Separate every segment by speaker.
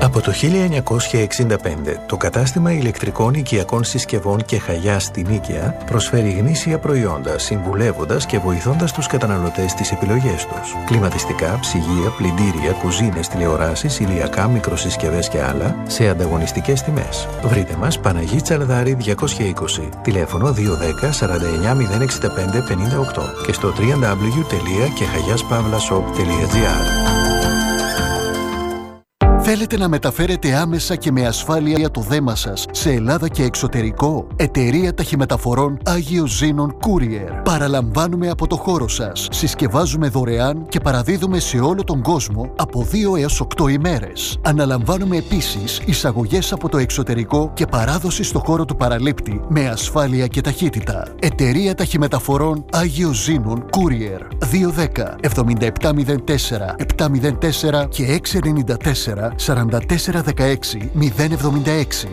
Speaker 1: Από το 1965, το κατάστημα ηλεκτρικών οικιακών συσκευών και Χαγιάς στην Νίκαια προσφέρει γνήσια προϊόντα, συμβουλεύοντας και βοηθώντας τους καταναλωτές στις επιλογές τους. Κλιματιστικά, ψυγεία, πλυντήρια, κουζίνες, τηλεοράσεις, ηλιακά, μικροσυσκευές και άλλα σε ανταγωνιστικές τιμές. Βρείτε μας Παναγί Τσαλδάρη 220, τηλέφωνο 210 49 065 58 και στο www.kehayaspavlashop.gr.
Speaker 2: Θέλετε να μεταφέρετε άμεσα και με ασφάλεια το δέμα σας σε Ελλάδα και εξωτερικό? Εταιρεία Ταχυμεταφορών Άγιος Ζήνων Courier. Παραλαμβάνουμε από το χώρο σας. Συσκευάζουμε δωρεάν και παραδίδουμε σε όλο τον κόσμο από 2 έως 8 ημέρες. Αναλαμβάνουμε επίσης εισαγωγές από το εξωτερικό και παράδοση στο χώρο του παραλήπτη με ασφάλεια και ταχύτητα. Εταιρεία Ταχυμεταφορών Άγιος Ζήνων Courier. 210 7704 704 και 694 4416 076.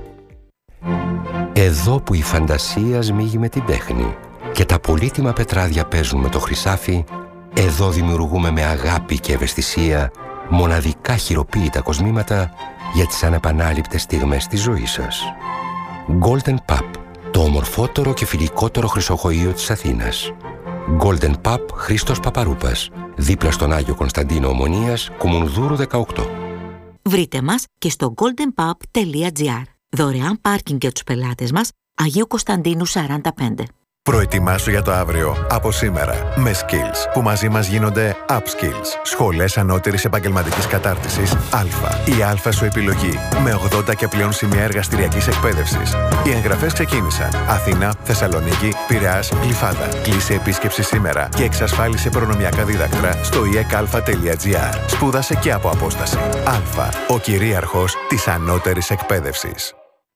Speaker 3: Εδώ που η φαντασία σμίγει με την τέχνη και τα πολύτιμα πετράδια παίζουν με το χρυσάφι, εδώ δημιουργούμε με αγάπη και ευαισθησία μοναδικά χειροποίητα κοσμήματα για τις ανεπανάληπτες στιγμές της ζωής σας. Golden Pub, το ομορφότερο και φιλικότερο χρυσοχοείο της Αθήνας. Golden Pub Χρήστος Παπαρούπας, δίπλα στον Άγιο Κωνσταντίνο Ομονίας, Κουμουνδούρου 18.
Speaker 4: Βρείτε μας και στο goldenpub.gr. Δωρεάν πάρκινγκ για τους πελάτες μας, Αγίου Κωνσταντίνου 45.
Speaker 5: Προετοιμάσου για το αύριο από σήμερα με Skills, που μαζί μας γίνονται Upskills. Σχολές ανώτερης επαγγελματικής κατάρτισης Α. Η Α σου επιλογή με 80 και πλέον σημεία εργαστηριακής εκπαίδευσης. Οι εγγραφές ξεκίνησαν. Αθήνα, Θεσσαλονίκη, Πειραιάς, Γλυφάδα. Κλείσε επίσκεψη σήμερα και εξασφάλισε προνομιακά δίδακτρα στο ekalfa.gr. Σπούδασε και από απόσταση. Α. Ο κυρίαρχος της ανώτερης εκπαίδευσης.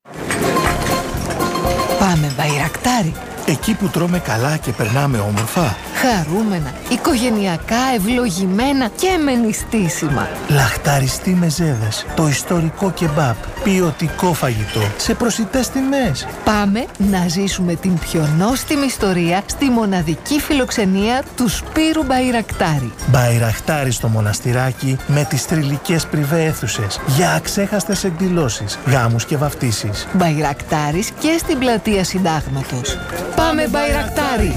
Speaker 6: Πάμε Μπαϊρακτάρι.
Speaker 7: Εκεί που τρώμε καλά και περνάμε όμορφα.
Speaker 6: Χαρούμενα, οικογενειακά, ευλογημένα και με νηστίσιμα.
Speaker 7: Λαχταριστή μεζέδες, το ιστορικό κεμπάπ, ποιοτικό φαγητό, σε προσιτές τιμές.
Speaker 6: Πάμε να ζήσουμε την πιο νόστιμη ιστορία στη μοναδική φιλοξενία του Σπύρου Μπαϊρακτάρι.
Speaker 7: Μπαϊρακτάρι στο μοναστηράκι με τις θρυλικές πριβέ αίθουσες για αξέχαστες εκδηλώσεις, γάμους και βαφτίσεις.
Speaker 6: Μπαϊρακτάρις και στην πλατεία Συντάγματος. Πάμε Μπαϊρακτάρι!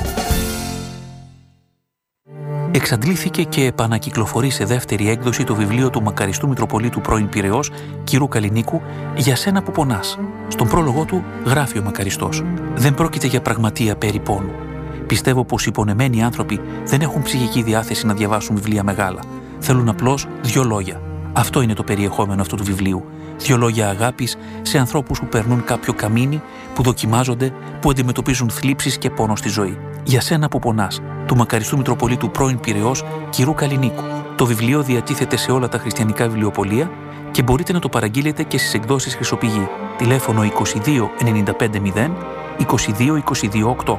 Speaker 8: Εξαντλήθηκε και επανακυκλοφορεί σε δεύτερη έκδοση το βιβλίο του μακαριστού Μητροπολίτου πρώην Πειραιώς, κ. Καλλινίκου, «Για σένα που πονάς». Στον πρόλογο του γράφει ο μακαριστός: «Δεν πρόκειται για πραγματεία περί πόνου. Πιστεύω πως οι πονεμένοι άνθρωποι δεν έχουν ψυχική διάθεση να διαβάσουν βιβλία μεγάλα. Θέλουν απλώς 2 λόγια. Αυτό είναι το περιεχόμενο αυτού του βιβλίου. 2 λόγια αγάπης σε ανθρώπους που περνούν κάποιο καμίνι, που δοκιμάζονται, που αντιμετωπίζουν θλίψεις και πόνο στη ζωή. Για σένα που πονάς», του μακαριστού Μητροπολίτου πρώην Πειραιώς, κ. Καλλινίκου. Το βιβλίο διατίθεται σε όλα τα χριστιανικά βιβλιοπωλεία και μπορείτε να το παραγγείλετε και στις εκδόσεις Χρυσοπηγή. Τηλέφωνο 22 95 0 22 22 8.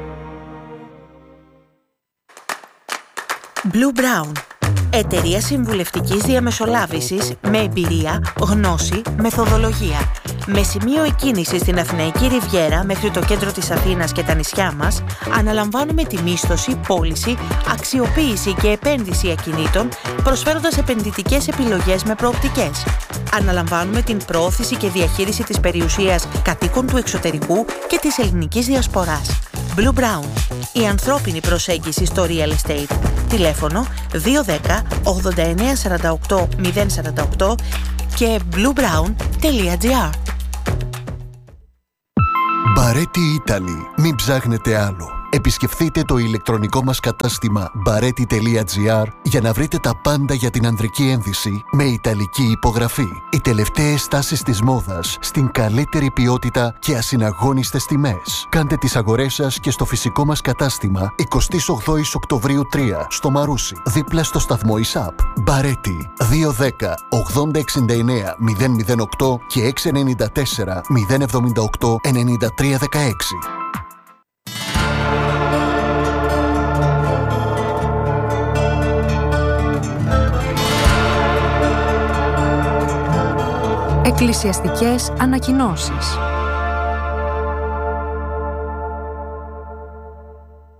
Speaker 9: Blue Brown. Εταιρεία συμβουλευτικής διαμεσολάβησης με εμπειρία, γνώση, μεθοδολογία. Με σημείο εκκίνηση στην Αθηναϊκή Ριβιέρα μέχρι το κέντρο της Αθήνας και τα νησιά μας, αναλαμβάνουμε τη μίσθωση, πώληση, αξιοποίηση και επένδυση ακινήτων, προσφέροντας επενδυτικές επιλογές με προοπτικές. Αναλαμβάνουμε την προώθηση και διαχείριση της περιουσίας κατοίκων του εξωτερικού και της ελληνικής διασποράς. Blue Brown. Η ανθρώπινη προσέγγιση στο real estate. Τηλέφωνο 210 89 48 048 και bluebrown.gr.
Speaker 2: Μπαρέτι Italy. Μην ψάχνετε άλλο. Επισκεφτείτε το ηλεκτρονικό μας κατάστημα bareti.gr για να βρείτε τα πάντα για την ανδρική ένδυση με ιταλική υπογραφή. Οι τελευταίες τάσεις της μόδας στην καλύτερη ποιότητα και ασυναγώνιστες τιμές. Κάντε τις αγορές σας και στο φυσικό μας κατάστημα 28 Οκτωβρίου 3 στο Μαρούσι, δίπλα στο σταθμό ΙΣΑΠ. Μπαρέτι 210 80 69 008 και 694 078 93 16.
Speaker 10: Εκκλησιαστικές ανακοινώσεις.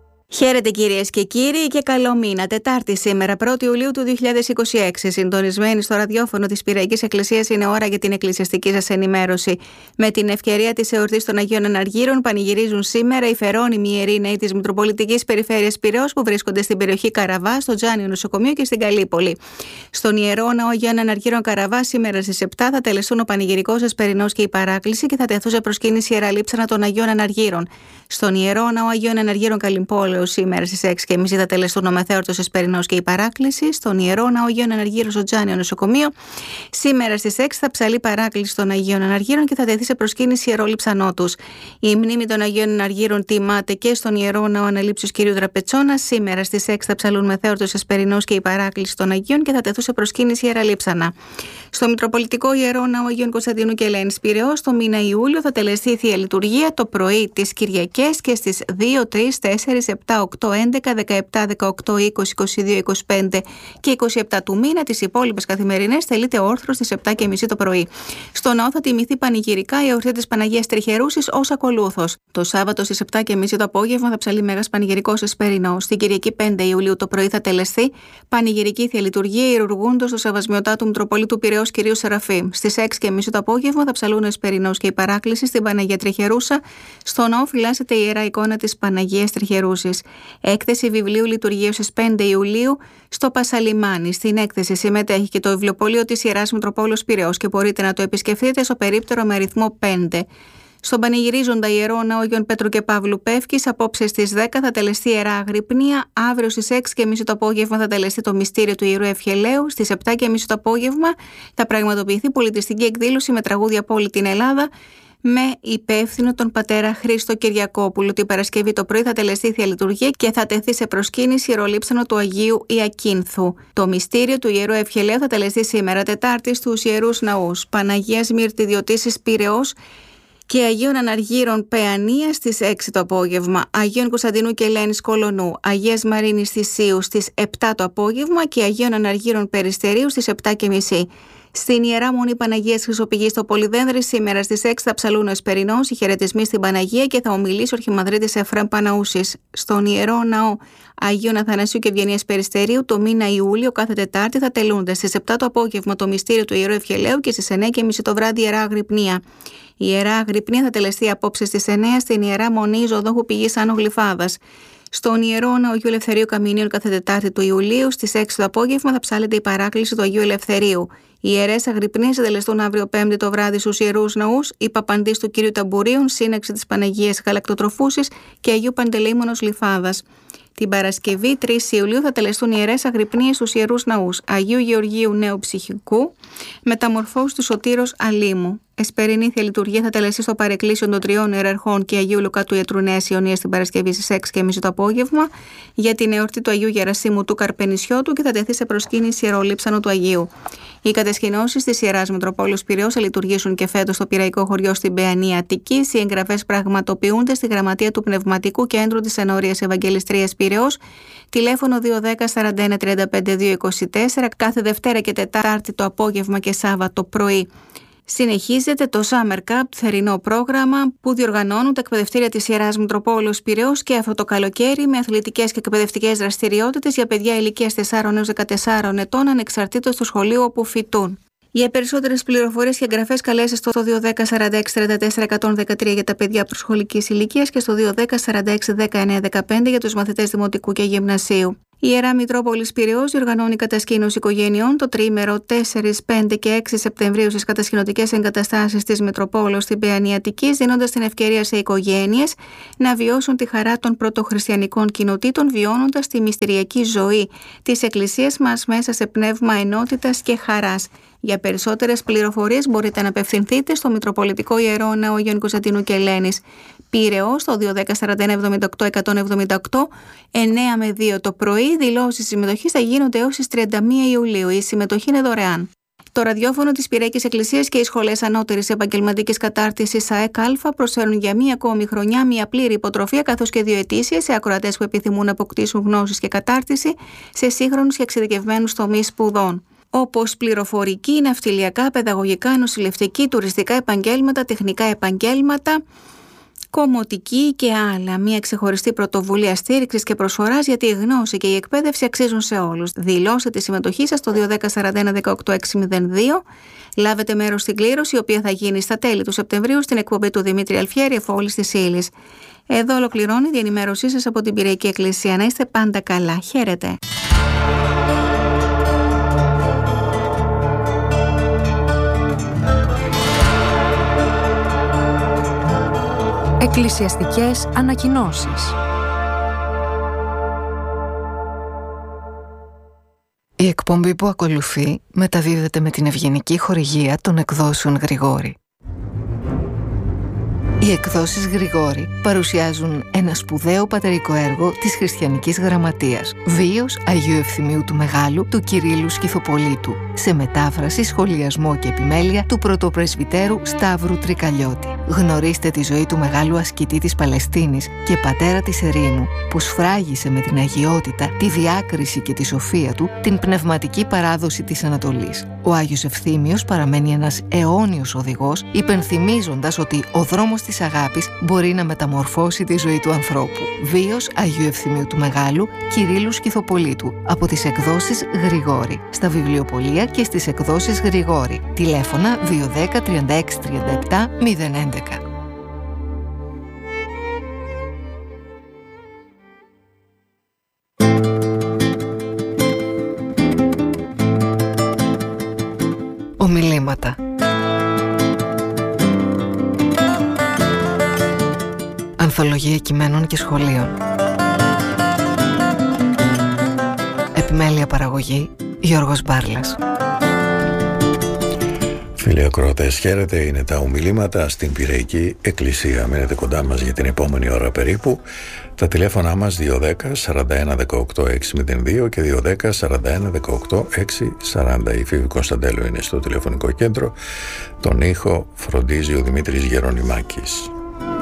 Speaker 11: Χαίρετε κυρίες και κύριοι και καλό μήνα. Τετάρτη σήμερα, 1η Ιουλίου του 2026. Συντονισμένοι στο ραδιόφωνο της Πυραϊκής Εκκλησίας, είναι ώρα για την εκκλησιαστική σας ενημέρωση. Με την ευκαιρία της εορτής των Αγίων Αναργύρων, πανηγυρίζουν σήμερα οι φερόνιμοι ιεροί νέοι της Μητροπολιτικής Περιφέρειας Πειραιώς που βρίσκονται στην περιοχή Καραβά, στο Τζάνιο Νοσοκομείο και στην Καλύπολη. Στον Ιερό Ναό Αγίων Αναργύρων Καραβά, σήμερα στις 7 θα τελεστούν ο πανηγυρικός Εσπερινός και η παράκληση και θα τεθούν σε προσκύνηση ιερά λείψανα των Αγίων Αναργύρων. Στον Ιερό Ναό Αγίων Αναργύρων Καλυμπόλεως, σήμερα στις 6.30 θα τελεστούν ο Μεθέορτος Εσπερινός και η παράκληση. Στον Ιερό Ναό Αγίων Αναργύρων στο Τζάνιο Νοσοκομείο, σήμερα στις 6 θα ψαλεί παράκληση των Αγίων Αναργύρων και θα τεθεί σε προσκύνηση ιερό λείψανό τους. Η μνήμη των Αγίων Αναργύρων τιμάται και στον Ιερό Ναό Αναλήψεως Κυρίου Τραπετσόνα. Σήμερα στις 6 θα ψαλούν Μεθέορτος Εσπερινός και η παράκληση των Αγίων και θα τεθούν σε προσκύνηση ιερά λείψανα. Στο Μητροπολιτικό Ιερό Ναό Αγίων Κωνσταντίνου και Ελένης Πειραιώς, το μήνα Ιούλιο θα τελεστεί η Θεία Λειτουργία το πρωί τις Κυριακές και στις 2, 3, 4, 7, 8, 11, 17, 18, 20, 22, 25 και 27 του μήνα. Τις υπόλοιπες καθημερινές τελείται όρθρος στις 7.30 το πρωί. Στο ναό θα τιμηθεί πανηγυρικά η εορτή της Παναγίας Τριχερούσης ως ακολούθος. Το Σάββατο στις 7.30 το απόγευμα θα ψαλεί Μέγας Πανηγυρικός Εσπερινός. Στην Κυριακή 5 Ιουλίου το πρωί θα τελεστεί πανηγυρική Θεία Λειτουργία ιερουργούντος στο Σεβασμιωτάτου Μητροπολίτου Πειραιώς Κυρίου Σεραφείμ. Στις 6.30 το απόγευμα θα ψαλούν ο Εσπερινός και η παράκληση στην Παναγία Τριχερούσα. Στο ναό φυλάσσεται η ιερά εικόνα της Παναγίας Τριχερούσης. Έκθεση βιβλίου λειτουργίας στις 5 Ιουλίου στο Πασαλιμάνι. Στην έκθεση συμμετέχει και το βιβλιοπωλείο της Ιεράς Μητροπόλεως Πειραιώς και μπορείτε να το επισκεφτείτε στο περίπτερο με αριθμό 5. Στον πανηγυρίζοντα Ιερό Ναό Αγίων Πέτρου και Παύλου Πεύκης, απόψε στις 10 θα τελεστεί ιερά αγρυπνία. Αύριο στις 6.30 το απόγευμα θα τελεστεί το μυστήριο του Ιερού Ευχελαίου. Στις 7.30 το απόγευμα θα πραγματοποιηθεί πολιτιστική εκδήλωση με τραγούδια από όλη την Ελλάδα, με υπεύθυνο τον πατέρα Χρήστο Κυριακόπουλο. Την Παρασκευή το πρωί θα τελεστεί η Θεία Λειτουργία και θα τεθεί σε προσκύνηση ιερολείψανο του Αγίου Ιακίνθου. Το μυστήριο του Ιερού Ευχελαίου θα τελεστεί σήμερα Τετάρτη στους Ιερούς Ναούς Παναγίας Μυρτιδιωτήσης Πειραιώς και Αγίων Αναργύρων Παιανία στις 6 το απόγευμα, Αγίων Κωνσταντίνου και Ελένης Κολονού, Αγίας Μαρίνης Θησίου στις 7 το απόγευμα και Αγίων Αναργύρων Περιστερίου στις 7.30. Στην Ιερά Μονή Παναγίας Χρυσοπηγής στο Πολυδένδρη, σήμερα στις 6 θα ψαλούν ο Εσπερινός, οι χαιρετισμοί στην Παναγία και θα ομιλήσει ο Αρχιμανδρίτης Εφραίμ Παναούσης. Στον Ιερό Ναό Αγίων Αθανασίου και Ευγενίας Περιστερίου, το μήνα Ιούλιο, κάθε Τετάρτη θα τελούνται στις 7 το απόγευμα το μυστήριο του Ιερού Ευχελαίου και στις 9.30 το βράδυ Ιερά Αγρυπνία. Η Ιερά Αγρυπνία θα τελεστεί απόψε στις 9 στην Ιερά Μονή Ζωοδόχου Πηγής Άνω Γλυφάδας. Στον Ιερό Ναό Αγίου Ελευθερίου Καμινίων, κάθε Τετάρτη του Ιουλίου, στις 6 το απόγευμα θα ψάλεται η παράκληση του Αγίου Ελευθερίου. Οι ιερές αγρυπνίες θα τελεστούν αύριο 5η το βράδυ στους Ιερούς Ναούς, η Παπαντής του Κυρίου Ταμπουρίων, Σύναξη της Παναγίας Γαλακτοτροφούσης και Αγίου Παντελεήμονος Λιφάδας. Την Παρασκευή 3 Ιουλίου θα τελεστούν ιερές αγρυπνίες στους Ιερούς Ναούς Αγίου Γεωργίου Νέου Ψυχικού, Μεταμορφώσης του Σωτήρος Αλήμου. Εσπερινή Θεία Λειτουργία θα τελεστεί στο Παρεκκλήσιον των Τριών Ιεραρχών και Αγίου Λουκά του Ιατρού Νέας Ιωνίας την Παρασκευή στις 6.30 το απόγευμα για την εορτή του Αγίου Γερασίμου του Καρπενησιώτου και θα τεθεί σε προσκύνηση ιερολείψανο του Αγίου. Οι κατασκηνώσεις της Ιεράς Μητροπόλεως Πειραιώς θα λειτουργήσουν και φέτος στο Πειραϊκό Χωριό στην Παιανία Αττικής. Οι εγγραφές πραγματοποιούνται στη Γραμματεία του Πνευματικού Κέντρου της Ενόρειας Ευαγγελιστρίας Πειραιώς. Τηλέφωνο 210 41 35 224 κάθε Δευτέρα και Τετάρτη το απόγευμα και Σάββατο πρωί. Συνεχίζεται το Summer Cup, θερινό πρόγραμμα που διοργανώνουν τα εκπαιδευτήρια της Ιεράς Μητροπόλεως Πειραιώς και αυτό το καλοκαίρι με αθλητικές και εκπαιδευτικές δραστηριότητες για παιδιά ηλικίας 4 έως 14 ετών ανεξαρτήτως του σχολείου όπου φοιτούν. Για περισσότερες πληροφορίες και εγγραφές καλέστε στο 210 46 34 113 για τα παιδιά προσχολικής ηλικίας και στο 210 46 19 15 για τους μαθητές δημοτικού και γυμνασίου. Η Ιερά Μητρόπολης Πειραιώς διοργανώνει κατασκήνωση οικογένειών το τρίμερο 4, 5 και 6 Σεπτεμβρίου στις κατασκηνωτικές εγκαταστάσεις της Μητροπόλεως στην Παιανία Αττικής, δίνοντας την ευκαιρία σε οικογένειες να βιώσουν τη χαρά των πρωτοχριστιανικών κοινοτήτων, βιώνοντας τη μυστηριακή ζωή της Εκκλησίας μας μέσα σε πνεύμα ενότητας και χαράς. Για περισσότερες πληροφορίες μπορείτε να απευθυνθείτε στο Μητροπολιτικό Ιερό Ναό Αγίων Κωνσταντίνου και Ελένης Πειραιώς στο 210 41 78 178 9 με 2 το πρωί. Δηλώσεις συμμετοχής θα γίνονται έως τις 31 Ιουλίου. Η συμμετοχή είναι δωρεάν. Το ραδιόφωνο της Πυραϊκής Εκκλησίας και οι σχολές ανώτερης επαγγελματικής κατάρτισης ΑΕΚ Α προσφέρουν για μία ακόμη χρονιά μία πλήρη υποτροφία καθώς και 2 ετήσιες σε ακροατές που επιθυμούν να αποκτήσουν γνώσεις και κατάρτιση σε σύγχρονους και εξειδικευμένους τομείς σπουδών, όπως πληροφορική, ναυτιλιακά, παιδαγωγικά, νοσηλευτική, τουριστικά επαγγέλματα, τεχνικά επαγγέλματα, Κομμωτική και άλλα. Μια ξεχωριστή πρωτοβουλία στήριξης και προσφοράς, γιατί η γνώση και η εκπαίδευση αξίζουν σε όλους. Δηλώστε τη συμμετοχή σας στο 210-41-18-602. Λάβετε μέρος στην κλήρωση, η οποία θα γίνει στα τέλη του Σεπτεμβρίου στην εκπομπή του Δημήτρη Αλφιέρη, Εφόλης της Ύλης. Εδώ ολοκληρώνει η διενημέρωσή σας από την Πυριακή Εκκλησία. Να είστε πάντα καλά. Χαίρετε.
Speaker 10: Εκκλησιαστικές ανακοινώσεις.
Speaker 6: Η εκπομπή που ακολουθεί μεταδίδεται με την ευγενική χορηγία των εκδόσεων Γρηγόρη. Οι εκδόσεις Γρηγόρη παρουσιάζουν ένα σπουδαίο πατερικό έργο της χριστιανικής γραμματείας, βίος Αγίου Ευθυμίου του Μεγάλου του Κυρίλλου Σκυθοπολίτου, σε μετάφραση, σχολιασμό και επιμέλεια του πρωτοπρεσβυτέρου Σταύρου Τρικαλιώτη. Γνωρίστε τη ζωή του μεγάλου ασκητή της Παλαιστίνης και πατέρα της ερήμου, που σφράγισε με την αγιότητα, τη διάκριση και τη σοφία του την πνευματική παράδοση της Ανατολής. Ο Άγιος Ευθύμιος παραμένει ένας αιώνιος οδηγός, υπενθυμίζοντας ότι ο δρόμος της αγάπης μπορεί να μεταμορφώσει τη ζωή του ανθρώπου. Βίος Αγίου Ευθυμίου του Μεγάλου, Κυρίλλου Σκυθοπολίτου, από τις εκδόσεις Γρηγόρη, στα βιβλιοπωλεία και στις εκδόσεις Γρηγόρη. Τηλέφωνα 210 36 37 011. Ομιλήματα. Ανθολογία κειμένων και σχολείων. Επιμέλεια παραγωγή Γιώργος Μπάρλας.
Speaker 1: Φίλοι ακροατές, χαίρετε. Είναι τα ομιλήματα στην Πυριακή Εκκλησία. Μένετε κοντά μας για την επόμενη ώρα περίπου. Τα τηλέφωνά μας 210 41 18 602 και 210 41 18 640. Η Φίβη Κωνσταντέλου είναι στο τηλεφωνικό κέντρο. Τον ήχο φροντίζει ο Δημήτρης Γερονιμάκης.